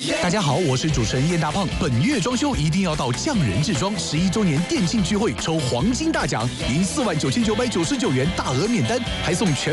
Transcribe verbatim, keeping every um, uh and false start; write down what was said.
大家好，我是主持人燕大胖。本月装修一定要到匠人制装十一周年店庆聚会抽黄金大奖，赢四万九千九百九十九元大额免单，还送全